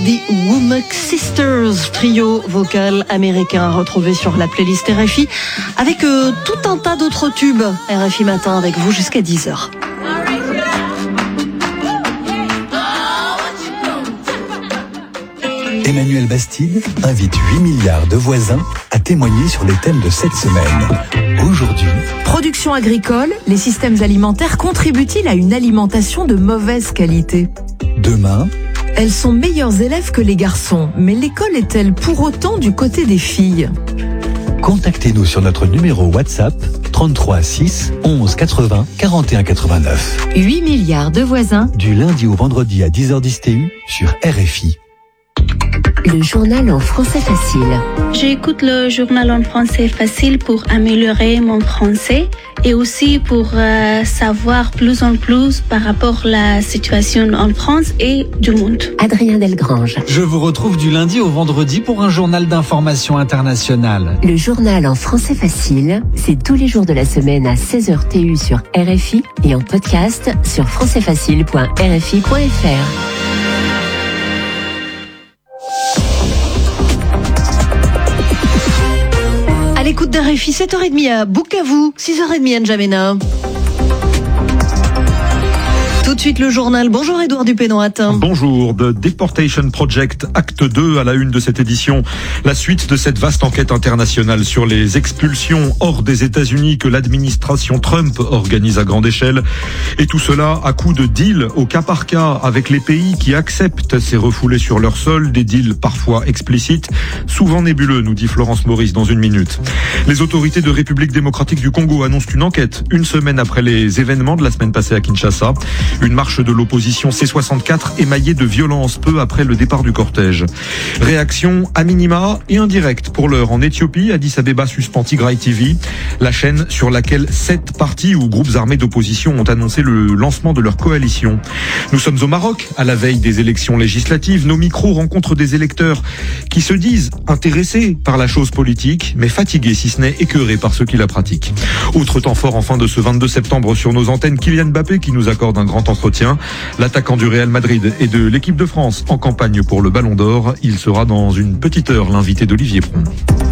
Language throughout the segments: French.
The Womack Sisters, trio vocal américain retrouvé sur la playlist RFI avec tout un tas d'autres tubes. RFI Matin avec vous jusqu'à 10h. Emmanuel Bastide invite 8 milliards de voisins à témoigner sur les thèmes de cette semaine. Aujourd'hui, production agricole, les systèmes alimentaires contribuent-ils à une alimentation de mauvaise qualité ? demain, Elles sont meilleures élèves que les garçons, mais l'école est-elle pour autant du côté des filles ? contactez-nous sur notre numéro WhatsApp 33 6 11 80 41 89. 8 milliards de voisins. Du lundi au vendredi à 10h10 TU sur RFI. Le journal en français facile. J'écoute le journal en français facile pour améliorer mon français et aussi pour savoir plus en plus par rapport à la situation en France et du monde. Adrien Delgrange. Je vous retrouve du lundi au vendredi pour un journal d'information internationale. Le journal en français facile, c'est tous les jours de la semaine à 16h TU sur RFI et en podcast sur françaisfacile.rfi.fr. À l'écoute d'RFI, 7h30 à Bukavu, 6h30 à N'Djamena. Tout de suite le journal. Bonjour Édouard Dupénoat. Bonjour. The Deportation Project, acte 2 à la une de cette édition. La suite de cette vaste enquête internationale sur les expulsions hors des États-Unis que l'administration Trump organise à grande échelle. Et tout cela à coup de deals au cas par cas avec les pays qui acceptent ces refoulés sur leur sol, des deals parfois explicites, souvent nébuleux, nous dit Florence Maurice dans une minute. Les autorités de République démocratique du Congo annoncent une enquête une semaine après les événements de la semaine passée à Kinshasa. Une marche de l'opposition C64 émaillée de violence peu après le départ du cortège. Réaction à minima et indirecte pour l'heure en Éthiopie. Addis Abeba suspend Tigray TV, la chaîne sur laquelle 7 partis ou groupes armés d'opposition ont annoncé le lancement de leur coalition. Nous sommes au Maroc, à la veille des élections législatives. Nos micros rencontrent des électeurs qui se disent intéressés par la chose politique, mais fatigués si ce n'est écœurés par ceux qui la pratiquent. Autre temps fort en fin de ce 22 septembre sur nos antennes, Kylian Mbappé qui nous accorde un grand entretien. L'attaquant du Real Madrid et de l'équipe de France en campagne pour le Ballon d'Or. Il sera dans une petite heure l'invité d'Olivier Pron.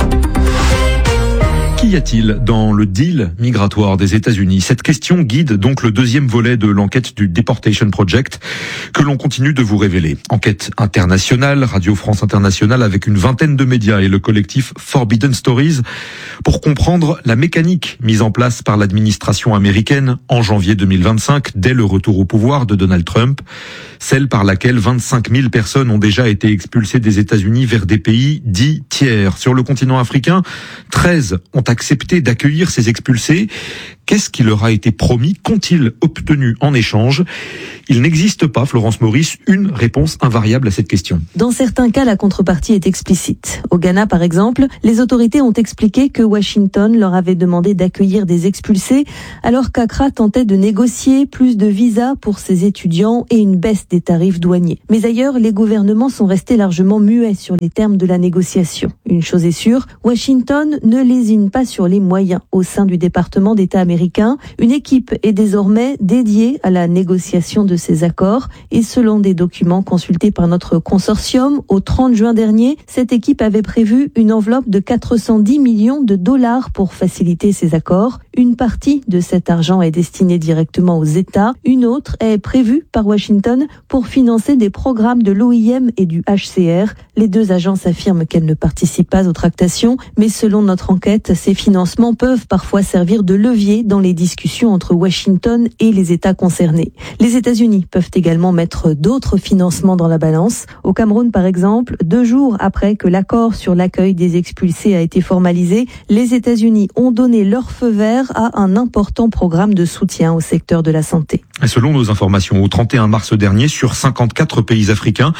Qu'y a-t-il dans le deal migratoire des États-Unis ? Cette question guide donc le deuxième volet de l'enquête du Deportation Project que l'on continue de vous révéler. Enquête internationale, Radio France Internationale avec une vingtaine de médias et le collectif Forbidden Stories pour comprendre la mécanique mise en place par l'administration américaine en janvier 2025 dès le retour au pouvoir de Donald Trump, celle par laquelle 25 000 personnes ont déjà été expulsées des États-Unis vers des pays dits tiers. Sur le continent africain, 13 ont accepté d'accueillir ces expulsés. Qu'est-ce qui leur a été promis ? Qu'ont-ils obtenu en échange ? Il n'existe pas, Florence Maurice, une réponse invariable à cette question. Dans certains cas, la contrepartie est explicite. Au Ghana, par exemple, les autorités ont expliqué que Washington leur avait demandé d'accueillir des expulsés, alors qu'Accra tentait de négocier plus de visas pour ses étudiants et une baisse des tarifs douaniers. Mais ailleurs, les gouvernements sont restés largement muets sur les termes de la négociation. Une chose est sûre, Washington ne lésine pas sur les moyens. Au sein du département d'État américain, une équipe est désormais dédiée à la négociation de ces accords et selon des documents consultés par notre consortium, au 30 juin dernier, cette équipe avait prévu une enveloppe de 410 millions de dollars pour faciliter ces accords. Une partie de cet argent est destinée directement aux États, une autre est prévue par Washington pour financer des programmes de l'OIM et du HCR. Les deux agences affirment qu'elles ne participent pas aux tractations, mais selon notre enquête, ces financements peuvent parfois servir de levier dans les discussions entre Washington et les États concernés. Les États-Unis peuvent également mettre d'autres financements dans la balance. Au Cameroun, par exemple, 2 jours après que l'accord sur l'accueil des expulsés a été formalisé, les États-Unis ont donné leur feu vert à un important programme de soutien au secteur de la santé. Et selon nos informations, au 31 mars dernier, sur 54 pays africains,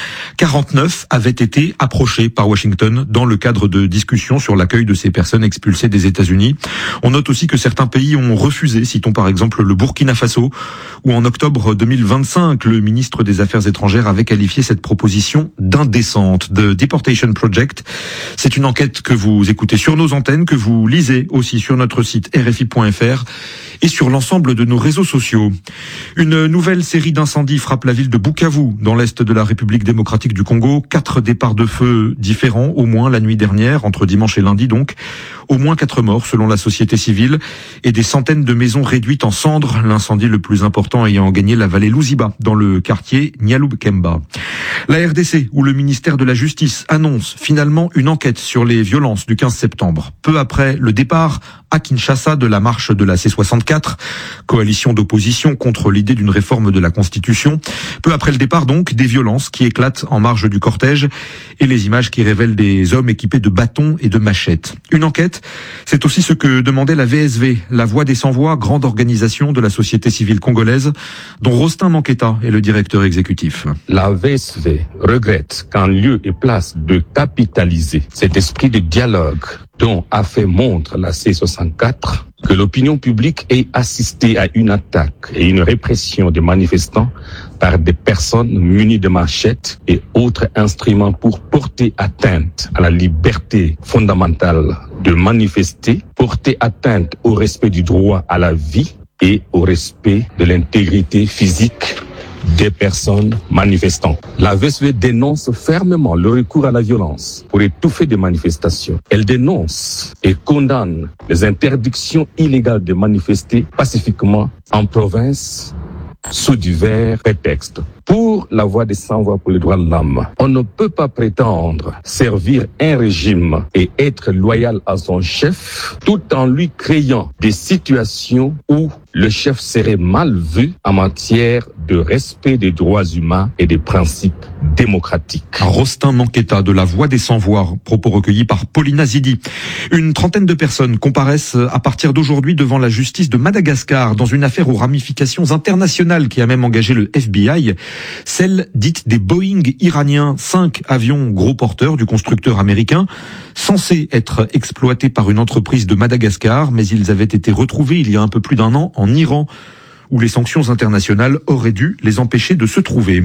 49 avaient été approchés par Washington dans le cadre de discussions sur l'accueil de ces personnes expulsées des États-Unis. On note aussi que certains pays ont refusé, citons par exemple le Burkina Faso, où en octobre 2025, le ministre des Affaires étrangères avait qualifié cette proposition d'indécente. The Deportation Project, c'est une enquête que vous écoutez sur nos antennes, que vous lisez aussi sur notre site rfi.fr et sur l'ensemble de nos réseaux sociaux. Une nouvelle série d'incendies frappe la ville de Bukavu, dans l'est de la République démocratique du Congo. 4 départs de feu différents, au moins la nuit dernière, entre dimanche et lundi donc. Au moins 4 morts selon la société civile et des centaines de maisons réduites en cendres. L'incendie le plus important ayant gagné la vallée Luziba, dans le quartier Nyalubkemba. La RDC, où le ministère de la Justice annonce finalement une enquête sur les violences du 15 septembre. Peu après le départ à Kinshasa de la marche de la C64, coalition d'opposition contre l'idée d'une réforme de la Constitution. Peu après le départ donc, des violences qui éclatent en marge du cortège et les images qui révèlent des hommes équipés de bâtons et de machettes. Une enquête, c'est aussi ce que demandait la VSV, la Voix des Sans-Voix, grande organisation de la société civile congolaise, dont Rostin Manqueta est le directeur exécutif. La VSV regrette qu'en lieu et place de capitaliser cet esprit de dialogue dont a fait montre la C64, que l'opinion publique ait assisté à une attaque et une répression des manifestants par des personnes munies de machettes et autres instruments pour porter atteinte à la liberté fondamentale de manifester, porter atteinte au respect du droit à la vie et au respect de l'intégrité physique des personnes manifestant. La VSV dénonce fermement le recours à la violence pour étouffer des manifestations. Elle dénonce et condamne les interdictions illégales de manifester pacifiquement en province sous divers prétextes. Pour la Voix des Sans-Voix pour les droits de l'homme, on ne peut pas prétendre servir un régime et être loyal à son chef tout en lui créant des situations où le chef serait mal vu en matière de respect des droits humains et des principes démocratiques. Rostin Manqueta de la Voix des Sans-Voix, propos recueillis par Paulina Zidi. Une trentaine de personnes comparaissent à partir d'aujourd'hui devant la justice de Madagascar dans une affaire aux ramifications internationales qui a même engagé le FBI, celle dite des Boeing iraniens, 5 avions gros porteurs du constructeur américain, censés être exploités par une entreprise de Madagascar, mais ils avaient été retrouvés il y a un peu plus d'1 an en Iran, où les sanctions internationales auraient dû les empêcher de se trouver.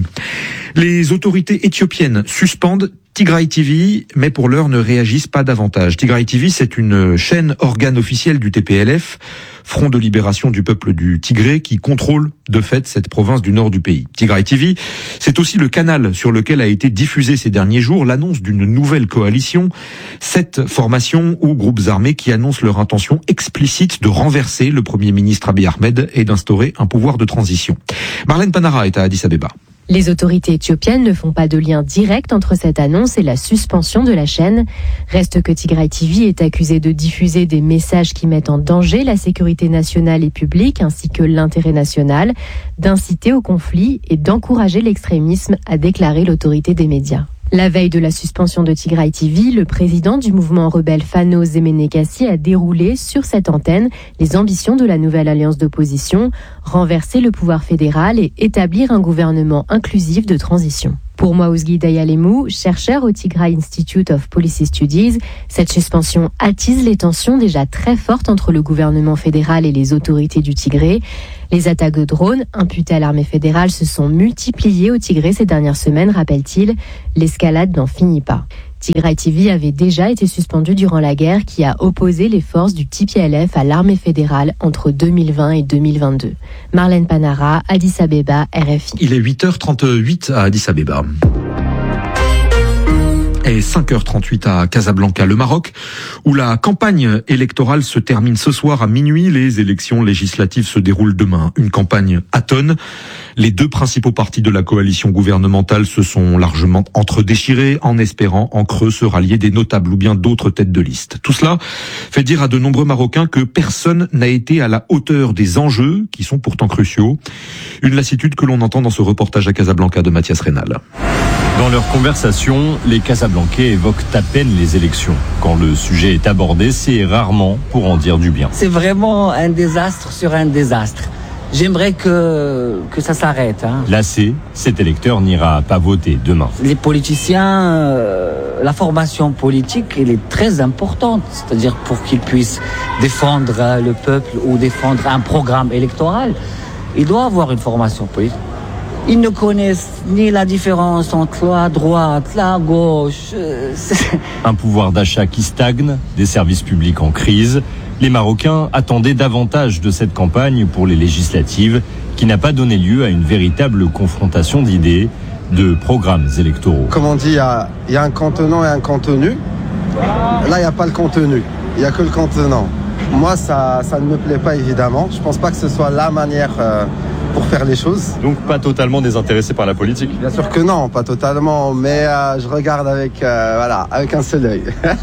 Les autorités éthiopiennes suspendent Tigray TV, mais pour l'heure ne réagissent pas davantage. Tigray TV, c'est une chaîne organe officielle du TPLF, Front de libération du peuple du Tigré, qui contrôle de fait cette province du nord du pays. Tigray TV, c'est aussi le canal sur lequel a été diffusée ces derniers jours l'annonce d'une nouvelle coalition, 7 formations ou groupes armés qui annoncent leur intention explicite de renverser le Premier ministre Abiy Ahmed et d'instaurer un pouvoir de transition. Marlène Panara est à Addis Abeba. Les autorités éthiopiennes ne font pas de lien direct entre cette annonce et la suspension de la chaîne. Reste que Tigray TV est accusé de diffuser des messages qui mettent en danger la sécurité nationale et publique ainsi que l'intérêt national, d'inciter au conflit et d'encourager l'extrémisme, a déclaré l'autorité des médias. La veille de la suspension de Tigray TV, le président du mouvement rebelle Fano Zemenekassi a déroulé sur cette antenne les ambitions de la nouvelle alliance d'opposition, renverser le pouvoir fédéral et établir un gouvernement inclusif de transition. Pour Mwaouzgi Dayalemou, chercheur au Tigray Institute of Policy Studies, cette suspension attise les tensions déjà très fortes entre le gouvernement fédéral et les autorités du Tigré. Les attaques de drones imputées à l'armée fédérale se sont multipliées au Tigré ces dernières semaines, rappelle-t-il. L'escalade n'en finit pas. Tigray TV avait déjà été suspendu durant la guerre qui a opposé les forces du TPLF à l'armée fédérale entre 2020 et 2022. Marlène Panara, Addis Abeba, RFI. Il est 8h38 à Addis Abeba. Et 5h38 à Casablanca, le Maroc, où la campagne électorale se termine ce soir à minuit. Les élections législatives se déroulent demain. Une campagne atone. Les 2 principaux partis de la coalition gouvernementale se sont largement entre-déchirés en espérant en creux se rallier des notables ou bien d'autres têtes de liste. Tout cela fait dire à de nombreux Marocains que personne n'a été à la hauteur des enjeux qui sont pourtant cruciaux. Une lassitude que l'on entend dans ce reportage à Casablanca de Mathias Rénal. Dans leur conversation, les Casablancais évoquent à peine les élections. Quand le sujet est abordé, c'est rarement pour en dire du bien. C'est vraiment un désastre sur un désastre. J'aimerais que ça s'arrête. Lassé, cet électeur n'ira pas voter demain. Les politiciens, la formation politique, elle est très importante. C'est-à-dire pour qu'ils puissent défendre le peuple ou défendre un programme électoral, il doit avoir une formation politique. Ils ne connaissent ni la différence entre la droite, la gauche. Un pouvoir d'achat qui stagne, des services publics en crise. Les Marocains attendaient davantage de cette campagne pour les législatives, qui n'a pas donné lieu à une véritable confrontation d'idées, de programmes électoraux. Comme on dit, il y a un contenant et un contenu. Là, il n'y a pas le contenu, il n'y a que le contenant. Moi, ça ne me plaît pas, évidemment. Je ne pense pas que ce soit la manière pour faire les choses. Donc pas totalement désintéressé par la politique ? Bien sûr que non, pas totalement, mais je regarde avec un seul œil.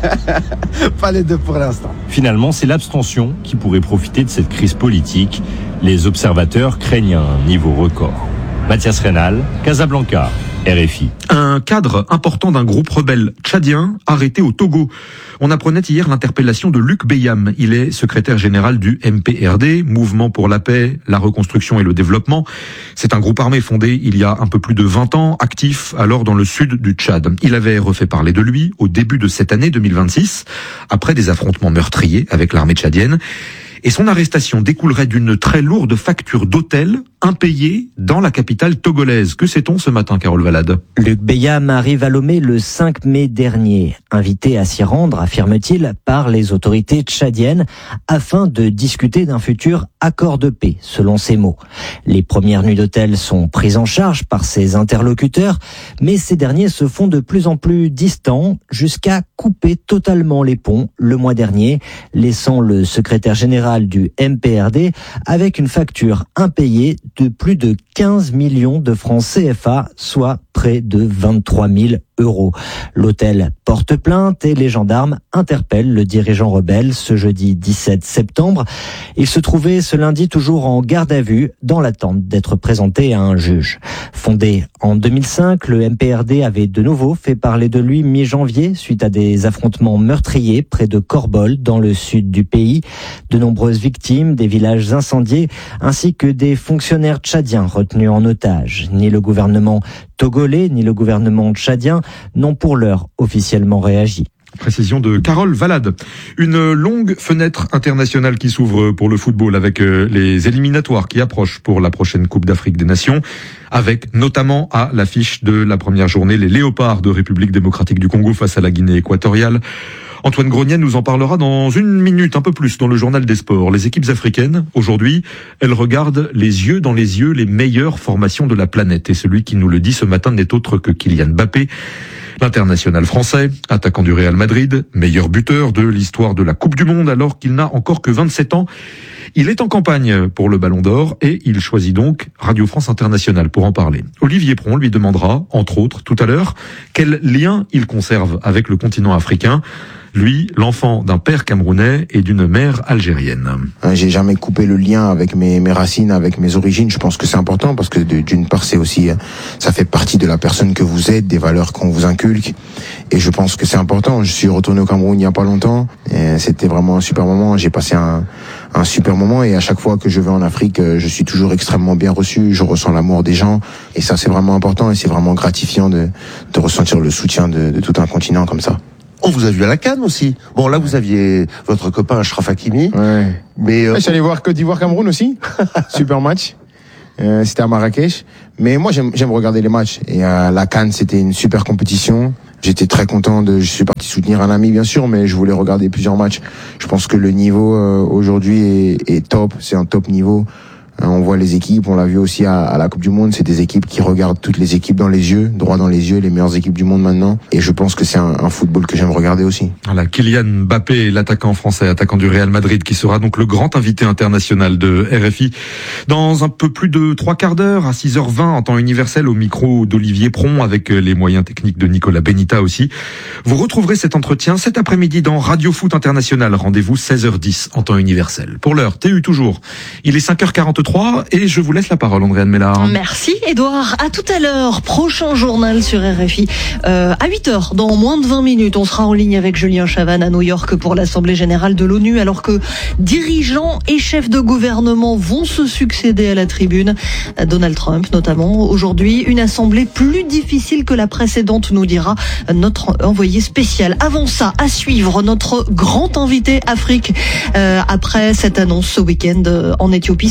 Pas les deux pour l'instant. Finalement, c'est l'abstention qui pourrait profiter de cette crise politique. Les observateurs craignent un niveau record. Mathias Reynal, Casablanca, RFI. Un cadre important d'un groupe rebelle tchadien arrêté au Togo. On apprenait hier l'interpellation de Luc Beyam. Il est secrétaire général du MPRD, Mouvement pour la paix, la reconstruction et le développement. C'est un groupe armé fondé il y a un peu plus de 20 ans, actif alors dans le sud du Tchad. Il avait refait parler de lui au début de cette année 2026, après des affrontements meurtriers avec l'armée tchadienne. Et son arrestation découlerait d'une très lourde facture d'hôtel impayée dans la capitale togolaise. Que sait-on ce matin, Carole Valade ? Luc Beyam arrive à Lomé le 5 mai dernier, invité à s'y rendre, affirme-t-il, par les autorités tchadiennes, afin de discuter d'un futur accord de paix, selon ses mots. Les premières nuits d'hôtel sont prises en charge par ses interlocuteurs, mais ces derniers se font de plus en plus distants, jusqu'à couper totalement les ponts le mois dernier, laissant le secrétaire général du MPRD avec une facture impayée de plus de 15 millions de francs CFA, soit près de 23 000 €. L'hôtel porte plainte et les gendarmes interpellent le dirigeant rebelle ce jeudi 17 septembre. Il se trouvait ce lundi toujours en garde à vue dans l'attente d'être présenté à un juge. Fondé en 2005, le MPRD avait de nouveau fait parler de lui mi-janvier suite à des affrontements meurtriers près de Korbol dans le sud du pays. De nombreuses victimes, des villages incendiés ainsi que des fonctionnaires tchadiens retenus en otage. Ni le gouvernement togolais ni le gouvernement tchadien n'ont pour l'heure officiellement réagi. Précision de Carole Valade. Une longue fenêtre internationale qui s'ouvre pour le football avec les éliminatoires qui approchent pour la prochaine Coupe d'Afrique des Nations, avec notamment à l'affiche de la première journée les Léopards de République démocratique du Congo face à la Guinée équatoriale. Antoine Grenier nous en parlera dans une minute, un peu plus, dans le journal des sports. Les équipes africaines, aujourd'hui, elles regardent les yeux dans les yeux les meilleures formations de la planète. Et celui qui nous le dit ce matin n'est autre que Kylian Mbappé, l'international français, attaquant du Real Madrid, meilleur buteur de l'histoire de la Coupe du Monde alors qu'il n'a encore que 27 ans. Il est en campagne pour le Ballon d'Or et il choisit donc Radio France Internationale pour en parler. Olivier Pron lui demandera, entre autres, tout à l'heure, quel lien il conserve avec le continent africain. Lui, l'enfant d'un père camerounais et d'une mère algérienne. J'ai jamais coupé le lien avec mes racines, avec mes origines. Je pense que c'est important parce que d'une part, c'est aussi, ça fait partie de la personne que vous êtes, des valeurs qu'on vous inculque. Et je pense que c'est important. Je suis retourné au Cameroun il n'y a pas longtemps. Et c'était vraiment un super moment. J'ai passé un super moment et à chaque fois que je vais en Afrique, je suis toujours extrêmement bien reçu. Je ressens l'amour des gens et ça, c'est vraiment important et c'est vraiment gratifiant de ressentir le soutien de tout un continent comme ça. On vous a vu à la CAN aussi. Bon, là, vous aviez votre copain Achraf Hakimi. Ouais. Mais je suis allé voir Côte d'Ivoire-Cameroun aussi. Super match. C'était à Marrakech. Mais moi, j'aime regarder les matchs. Et la CAN, c'était une super compétition. J'étais très content je suis parti soutenir un ami, bien sûr, mais je voulais regarder plusieurs matchs. Je pense que le niveau, aujourd'hui est top. C'est un top niveau. On voit les équipes, on l'a vu aussi à la Coupe du Monde, c'est des équipes qui regardent toutes les équipes dans les yeux, droit dans les yeux, les meilleures équipes du monde maintenant. Et je pense que c'est un football que j'aime regarder aussi. Voilà, Kylian Mbappé, l'attaquant français, attaquant du Real Madrid, qui sera donc le grand invité international de RFI dans un peu plus de 3 quarts d'heure, à 6h20 en temps universel, au micro d'Olivier Pron, avec les moyens techniques de Nicolas Benita aussi. Vous retrouverez cet entretien cet après-midi dans Radio Foot International. Rendez-vous 16h10 en temps universel. Pour l'heure, TU toujours. Il est 5h43. Et je vous laisse la parole, Andréane Mélard. Merci, Edouard. À tout à l'heure. Prochain journal sur RFI. À 8h, dans moins de 20 minutes, on sera en ligne avec Julien Chavannes à New York pour l'Assemblée Générale de l'ONU, alors que dirigeants et chefs de gouvernement vont se succéder à la tribune. Donald Trump, notamment. Aujourd'hui, une assemblée plus difficile que la précédente, nous dira notre envoyé spécial. Avant ça, à suivre, notre grand invité Afrique, après cette annonce ce week-end en Éthiopie, cette alliance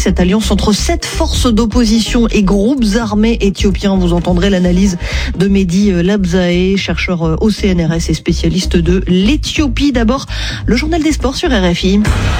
violence entre 7 forces d'opposition et groupes armés éthiopiens. Vous entendrez l'analyse de Mehdi Labzae, chercheur au CNRS et spécialiste de l'Éthiopie. D'abord, le journal des sports sur RFI.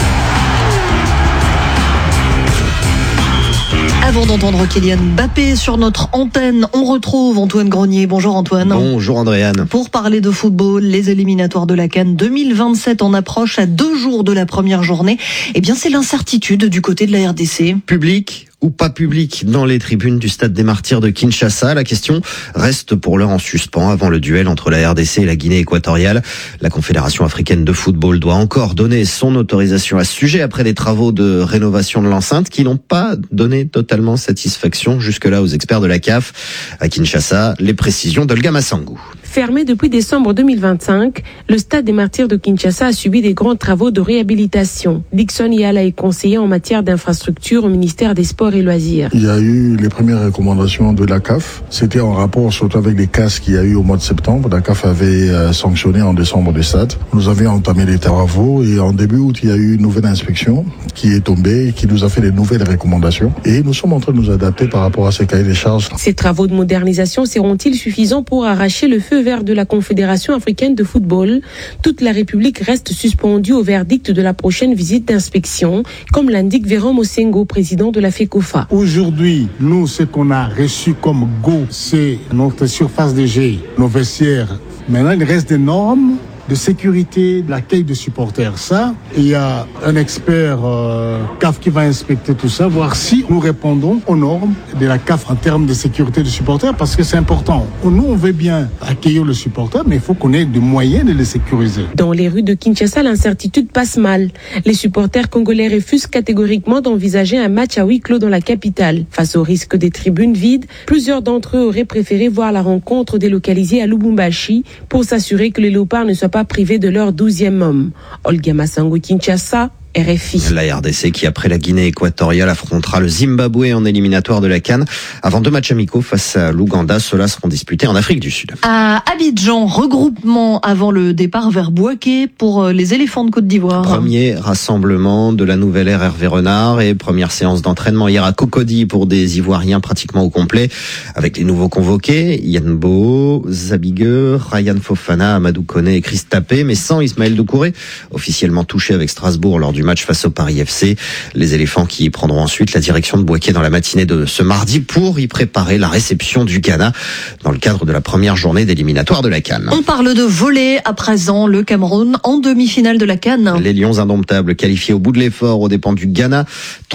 Avant d'entendre Kylian Mbappé sur notre antenne, on retrouve Antoine Grenier. Bonjour Antoine. Bonjour Andréane. Pour parler de football, les éliminatoires de la CAN 2027 en approche à 2 jours de la première journée. Eh bien, c'est l'incertitude du côté de la RDC. Public ou pas public dans les tribunes du Stade des Martyrs de Kinshasa. La question reste pour l'heure en suspens avant le duel entre la RDC et la Guinée équatoriale. La Confédération africaine de football doit encore donner son autorisation à ce sujet après des travaux de rénovation de l'enceinte qui n'ont pas donné totalement satisfaction jusque-là aux experts de la CAF. À Kinshasa, les précisions d'Olga Massangou. Fermé depuis décembre 2025, le Stade des Martyrs de Kinshasa a subi des grands travaux de réhabilitation. Dixon Yala est conseiller en matière d'infrastructure au ministère des Sports et Loisirs. Il y a eu les premières recommandations de la CAF. C'était en rapport surtout avec les casses qu'il y a eu au mois de septembre. La CAF avait sanctionné en décembre le stade. Nous avions entamé les travaux et en début août, il y a eu une nouvelle inspection qui est tombée et qui nous a fait des nouvelles recommandations. Et nous sommes en train de nous adapter par rapport à ces cahiers des charges. Ces travaux de modernisation seront-ils suffisants pour arracher le feu vert de la Confédération africaine de football? Toute la République reste suspendue au verdict de la prochaine visite d'inspection, comme l'indique Véron Mosengo, président de la FECOFA. Aujourd'hui, nous, ce qu'on a reçu comme go, c'est notre surface de jeu, nos vestiaires. Maintenant, il reste des normes de sécurité, de l'accueil de supporters. Ça, il y a un expert CAF qui va inspecter tout ça, voir si nous répondons aux normes de la CAF en termes de sécurité de supporters, parce que c'est important. Nous, on veut bien accueillir le supporter, mais il faut qu'on ait des moyens de les sécuriser. Dans les rues de Kinshasa, l'incertitude passe mal. Les supporters congolais refusent catégoriquement d'envisager un match à huis clos dans la capitale. Face au risque des tribunes vides, plusieurs d'entre eux auraient préféré voir la rencontre délocalisée à Lubumbashi pour s'assurer que les léopards ne soient pas privés de leur 12e homme. Olga Massangou, Kinshasa, RFI. La RDC qui, après la Guinée équatoriale, affrontera le Zimbabwe en éliminatoire de la CAN. Avant 2 matchs amicaux face à l'Ouganda, ceux-là seront disputés en Afrique du Sud. À Abidjan, regroupement avant le départ vers Bouaké pour les éléphants de Côte d'Ivoire. Premier rassemblement de la nouvelle ère Hervé Renard et première séance d'entraînement hier à Cocody pour des Ivoiriens pratiquement au complet avec les nouveaux convoqués, Yann Bo, Zabigue, Ryan Fofana, Amadou Koné et Chris Tapé, mais sans Ismaël Doucouré, officiellement touché avec Strasbourg lors du match face au Paris FC. Les éléphants qui prendront ensuite la direction de Bouaké dans la matinée de ce mardi pour y préparer la réception du Ghana dans le cadre de la première journée d'éliminatoire de la CAN. On parle de volley à présent, le Cameroun en demi-finale de la CAN. Les Lions indomptables qualifiés au bout de l'effort aux dépens du Ghana,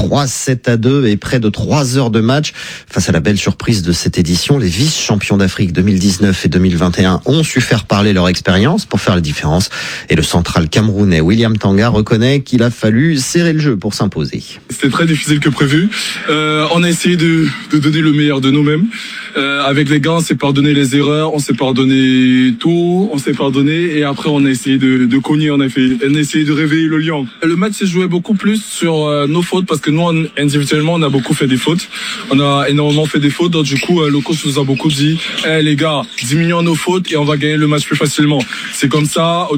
3-7-2 et près de 3 heures de match. Face à la belle surprise de cette édition, les vice-champions d'Afrique 2019 et 2021 ont su faire parler leur expérience pour faire la différence. Et le central camerounais William Tanga reconnaît qu'il a fallu serrer le jeu pour s'imposer. C'était très difficile que prévu. On a essayé de donner le meilleur de nous-mêmes. Avec les gars, on s'est pardonné les erreurs, on s'est pardonné tout, on s'est pardonné et après on a essayé de cogner, on a essayé de réveiller le lion. Le match s'est joué beaucoup plus sur nos fautes parce que nous, individuellement, on a beaucoup fait des fautes. On a énormément fait des fautes, donc du coup, le coach nous a beaucoup dit les gars, diminuons nos fautes et on va gagner le match plus facilement. C'est comme ça, au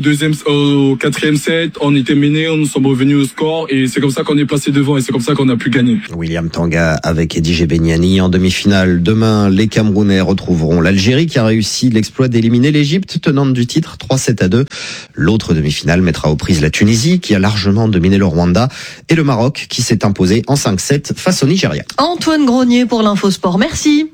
4e set, on était menés, nous sommes revenus au score et c'est comme ça qu'on est passé devant et c'est comme ça qu'on a pu gagner. William Tanga avec Eddie Beniani en demi-finale. Demain, les Camerounais retrouveront l'Algérie qui a réussi l'exploit d'éliminer l'Égypte, tenante du titre 3-7-2. L'autre demi-finale mettra aux prises la Tunisie qui a largement dominé le Rwanda et le Maroc qui s'est imposé en 5-7 face au Nigeria. Antoine Grenier pour l'Infosport. Merci.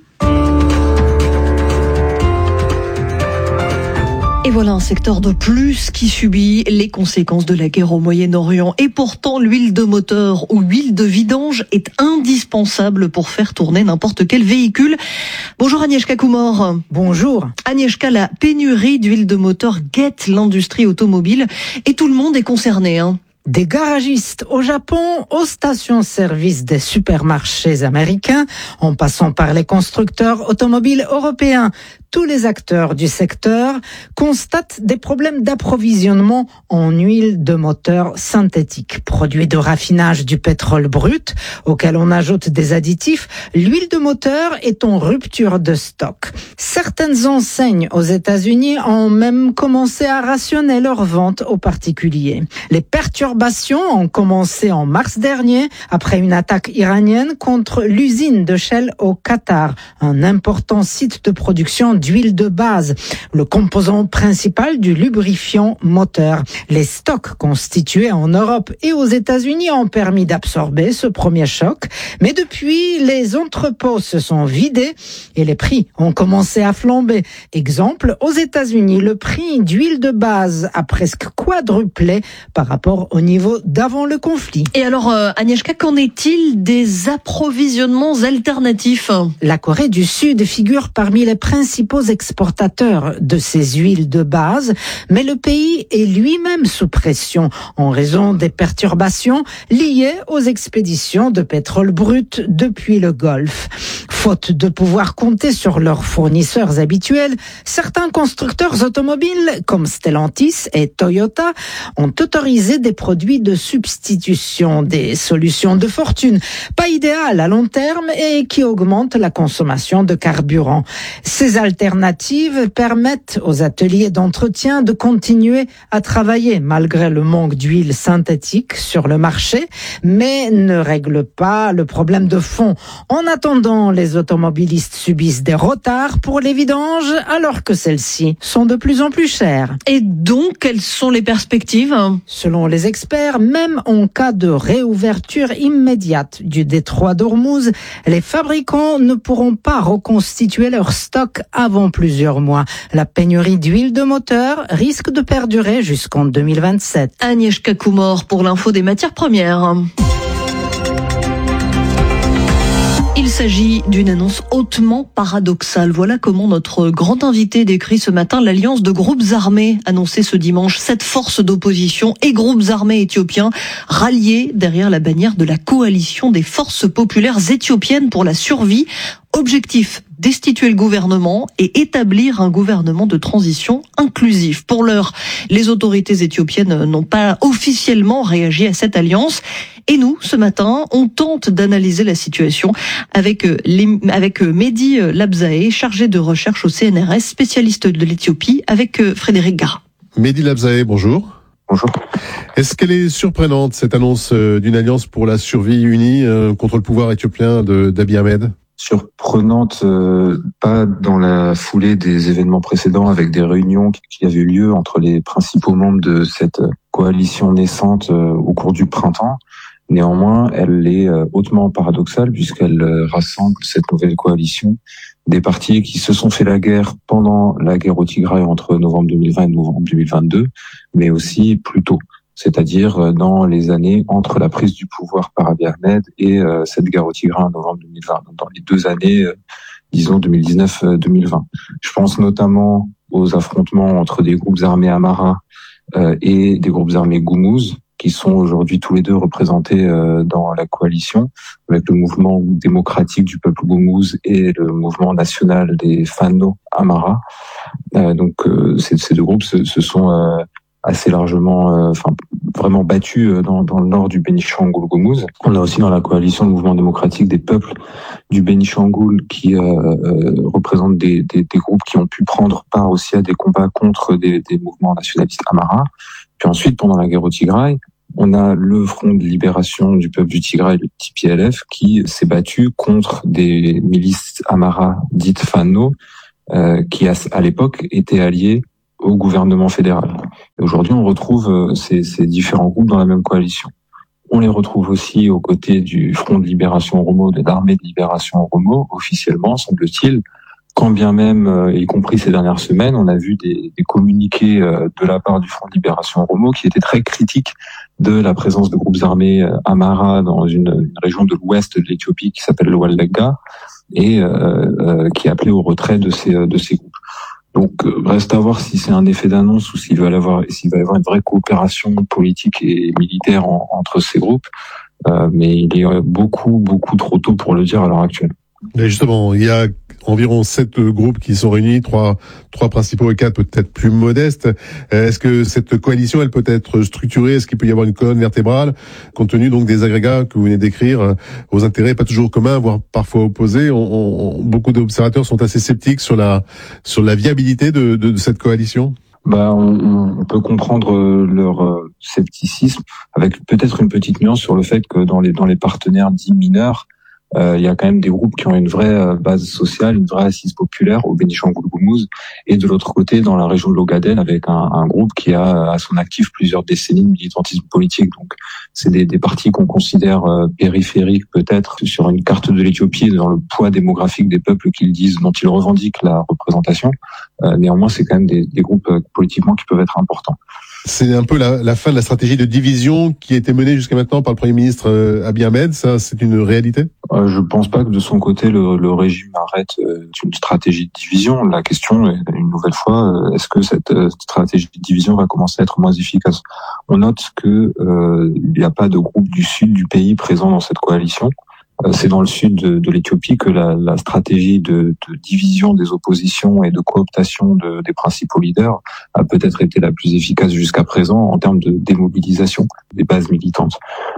Et voilà un secteur de plus qui subit les conséquences de la guerre au Moyen-Orient. Et pourtant, l'huile de moteur ou l'huile de vidange est indispensable pour faire tourner n'importe quel véhicule. Bonjour Agnieszka Kumor. Bonjour. Agnieszka, la pénurie d'huile de moteur guette l'industrie automobile et tout le monde est concerné, hein. Des garagistes au Japon, aux stations-service des supermarchés américains, en passant par les constructeurs automobiles européens. tous les acteurs du secteur constatent des problèmes d'approvisionnement en huile de moteur synthétique. Produit de raffinage du pétrole brut, auquel on ajoute des additifs, l'huile de moteur est en rupture de stock. Certaines enseignes aux États-Unis ont même commencé à rationner leurs ventes aux particuliers. Les perturbations ont commencé en mars dernier, après une attaque iranienne contre l'usine de Shell au Qatar, un important site de production d'huile de base, le composant principal du lubrifiant moteur. Les stocks constitués en Europe et aux États-Unis ont permis d'absorber ce premier choc, mais depuis, les entrepôts se sont vidés et les prix ont commencé à flamber. Exemple, aux États-Unis, le prix d'huile de base a presque quadruplé par rapport au niveau d'avant le conflit. Et alors, Agnieszka, qu'en est-il des approvisionnements alternatifs ? La Corée du Sud figure parmi les principaux exportateurs de ces huiles de base, mais le pays est lui-même sous pression en raison des perturbations liées aux expéditions de pétrole brut depuis le Golfe. Faute de pouvoir compter sur leurs fournisseurs habituels, certains constructeurs automobiles comme Stellantis et Toyota ont autorisé des produits de substitution, des solutions de fortune, pas idéales à long terme et qui augmentent la consommation de carburant. Ces alternatives permettent aux ateliers d'entretien de continuer à travailler malgré le manque d'huile synthétique sur le marché, mais ne règlent pas le problème de fond. En attendant, les automobilistes subissent des retards pour les vidanges alors que celles-ci sont de plus en plus chères. Et donc, quelles sont les perspectives ? Selon les experts, même en cas de réouverture immédiate du détroit d'Ormuz, les fabricants ne pourront pas reconstituer leur stock avant plusieurs mois. La pénurie d'huile de moteur risque de perdurer jusqu'en 2027. Agnieszka Kumor pour l'info des matières premières. Il s'agit d'une annonce hautement paradoxale. Voilà comment notre grand invité décrit ce matin l'alliance de groupes armés annoncée ce dimanche. 7 forces d'opposition et groupes armés éthiopiens ralliés derrière la bannière de la coalition des forces populaires éthiopiennes pour la survie. Objectif, destituer le gouvernement et établir un gouvernement de transition inclusif. Pour l'heure, les autorités éthiopiennes n'ont pas officiellement réagi à cette alliance. Et nous, ce matin, on tente d'analyser la situation avec Mehdi Labzaé, chargé de recherche au CNRS, spécialiste de l'Éthiopie, avec Frédéric Gara. Mehdi Labzaé, bonjour. Bonjour. Est-ce qu'elle est surprenante, cette annonce d'une alliance pour la survie unie contre le pouvoir éthiopien d'Abiy Ahmed ? Surprenante, pas dans la foulée des événements précédents avec des réunions qui avaient eu lieu entre les principaux membres de cette coalition naissante au cours du printemps. Néanmoins, elle est hautement paradoxale puisqu'elle rassemble cette nouvelle coalition des partis qui se sont fait la guerre pendant la guerre au Tigray entre novembre 2020 et novembre 2022, mais aussi plus tôt, c'est-à-dire dans les années entre la prise du pouvoir par Abiy Ahmed et cette guerre au Tigray en novembre 2020, donc dans les 2 années, disons 2019-2020. Je pense notamment aux affrontements entre des groupes armés Amhara et des groupes armés Gumuz, qui sont aujourd'hui tous les deux représentés dans la coalition, avec le mouvement démocratique du peuple Gumuz et le mouvement national des Fano Amhara. Donc ces 2 groupes se sont assez largement, vraiment battus dans le nord du Bénichangul-Gumuz. On a aussi dans la coalition le mouvement démocratique des peuples du Bénichangul qui représente des groupes qui ont pu prendre part aussi à des combats contre des mouvements nationalistes Amhara. Puis ensuite, pendant la guerre au Tigray, on a le Front de libération du peuple du Tigray, le TPLF, qui s'est battu contre des milices Amhara dites Fano, qui à l'époque étaient alliés au gouvernement fédéral. Et aujourd'hui, on retrouve ces différents groupes dans la même coalition. On les retrouve aussi aux côtés du Front de libération Oromo, de l'armée de libération Oromo, officiellement, semble-t-il, quand bien même, y compris ces dernières semaines, on a vu des communiqués de la part du Front de libération Oromo qui étaient très critiques de la présence de groupes armés Amhara dans une région de l'ouest de l'Éthiopie qui s'appelle le Wallagga et qui appelait au retrait de ces groupes. Donc reste à voir si c'est un effet d'annonce ou s'il va y avoir une vraie coopération politique et militaire entre ces groupes. Mais il est beaucoup trop tôt pour le dire à l'heure actuelle. Mais justement, il y a environ 7 groupes qui sont réunis, trois principaux et 4 peut-être plus modestes. Est-ce que cette coalition, elle peut être structurée? Est-ce qu'il peut y avoir une colonne vertébrale, compte tenu donc des agrégats que vous venez d'écrire, aux intérêts pas toujours communs, voire parfois opposés? Beaucoup d'observateurs sont assez sceptiques sur la viabilité de cette coalition. On peut comprendre leur scepticisme, avec peut-être une petite nuance sur le fait que dans les partenaires dits mineurs, il y a quand même des groupes qui ont une vraie base sociale, une vraie assise populaire au Bénichangul-Gumuz, et de l'autre côté, dans la région de l'Ogaden, avec un groupe qui a à son actif plusieurs décennies de militantisme politique. Donc, c'est des partis qu'on considère périphériques peut-être sur une carte de l'Éthiopie, dans le poids démographique des peuples qu'ils disent, dont ils revendiquent la représentation. Néanmoins, c'est quand même des groupes politiquement qui peuvent être importants. C'est un peu la fin de la stratégie de division qui a été menée jusqu'à maintenant par le Premier ministre Abiy Ahmed. Ça, c'est une réalité? Je pense pas que de son côté, le régime arrête une stratégie de division. La question est, une nouvelle fois, est-ce que cette stratégie de division va commencer à être moins efficace? On note que il n'y a pas de groupe du sud du pays présent dans cette coalition. C'est dans le sud de l'Éthiopie que la stratégie de division des oppositions et de cooptation des principaux leaders a peut-être été la plus efficace jusqu'à présent en termes de démobilisation des bases militantes.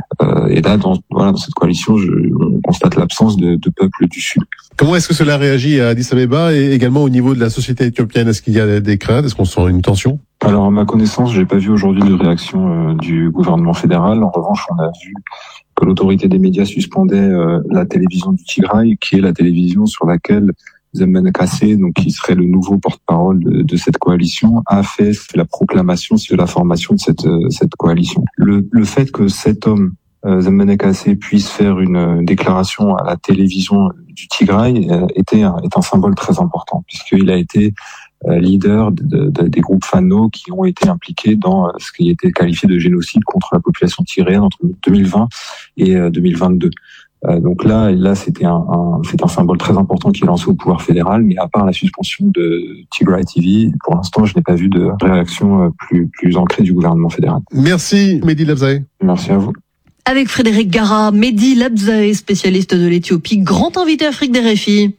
Et là, dans cette coalition, on constate l'absence de peuples du sud. Comment est-ce que cela réagit à Addis Abeba et également au niveau de la société éthiopienne? Est-ce qu'il y a des craintes? Est-ce qu'on sent une tension? Alors, à ma connaissance, j'ai pas vu aujourd'hui de réaction du gouvernement fédéral. En revanche, on a vu que l'autorité des médias suspendait la télévision du Tigray, qui est la télévision sur laquelle Zembene Kassé, donc qui serait le nouveau porte-parole de cette coalition, a fait la proclamation sur la formation de cette coalition. Le fait que cet homme, Zembene Kassé, puisse faire une déclaration à la télévision du Tigray est un symbole très important, puisqu'il a été leader des groupes Fano qui ont été impliqués dans ce qui a été qualifié de génocide contre la population tigréenne entre 2020 et 2022. Donc là, c'est un symbole très important qui est lancé au pouvoir fédéral, mais à part la suspension de Tigray TV, pour l'instant, je n'ai pas vu de réaction plus ancrée du gouvernement fédéral. Merci, Mehdi Labzae. Merci à vous. Avec Frédéric Gara, Mehdi Labzae, spécialiste de l'Éthiopie, grand invité Afrique des RFI.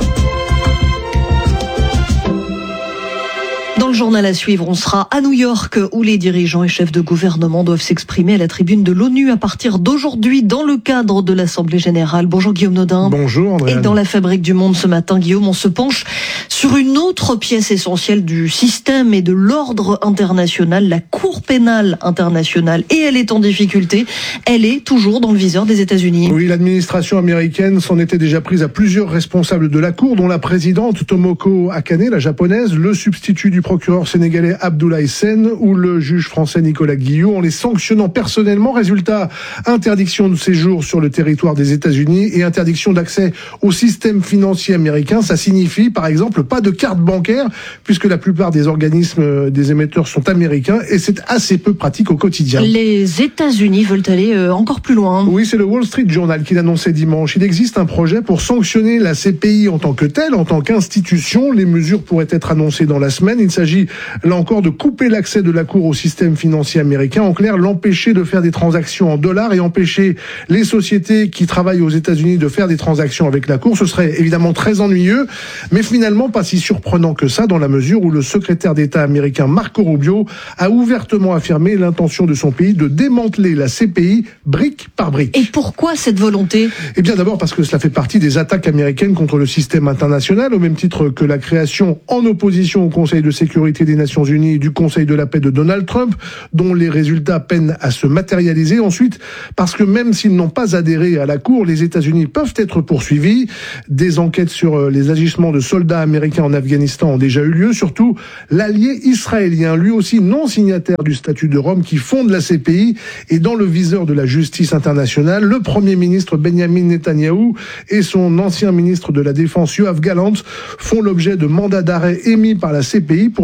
Dans le journal à suivre, on sera à New York où les dirigeants et chefs de gouvernement doivent s'exprimer à la tribune de l'ONU à partir d'aujourd'hui dans le cadre de l'Assemblée générale. Bonjour Guillaume Nodin. Bonjour Andréane. Et dans la Fabrique du Monde ce matin, Guillaume, on se penche sur une autre pièce essentielle du système et de l'ordre international, la Cour pénale internationale. Et elle est en difficulté. Elle est toujours dans le viseur des États-Unis. Oui, l'administration américaine s'en était déjà prise à plusieurs responsables de la Cour, dont la présidente Tomoko Akane, la japonaise, le substitut du procureur sénégalais Abdoulaye Sène ou le juge français Nicolas Guillot, en les sanctionnant personnellement. Résultat, interdiction de séjour sur le territoire des États-Unis et interdiction d'accès au système financier américain. Ça signifie, par exemple, pas de carte bancaire, puisque la plupart des organismes des émetteurs sont américains, et c'est assez peu pratique au quotidien. Les États-Unis veulent aller encore plus loin. Oui, c'est le Wall Street Journal qui l'annonçait dimanche. Il existe un projet pour sanctionner la CPI en tant que telle, en tant qu'institution. Les mesures pourraient être annoncées dans la semaine. Il s'agit là encore de couper l'accès de la Cour au système financier américain. En clair, l'empêcher de faire des transactions en dollars et empêcher les sociétés qui travaillent aux États-Unis de faire des transactions avec la Cour. Ce serait évidemment très ennuyeux, mais finalement pas si surprenant que ça, dans la mesure où le secrétaire d'État américain Marco Rubio a ouvertement affirmé l'intention de son pays de démanteler la CPI brique par brique. Et pourquoi cette volonté? Eh bien d'abord parce que cela fait partie des attaques américaines contre le système international, au même titre que la création en opposition au Conseil de sécurité des Nations Unies et du Conseil de la paix de Donald Trump, dont les résultats peinent à se matérialiser. Ensuite, parce que même s'ils n'ont pas adhéré à la Cour, les États-Unis peuvent être poursuivis. Des enquêtes sur les agissements de soldats américains en Afghanistan ont déjà eu lieu. Surtout, l'allié israélien, lui aussi non signataire du statut de Rome, qui fonde la CPI, est dans le viseur de la justice internationale. Le Premier ministre Benjamin Netanyahou et son ancien ministre de la Défense Yoav Gallant font l'objet de mandats d'arrêt émis par la CPI pour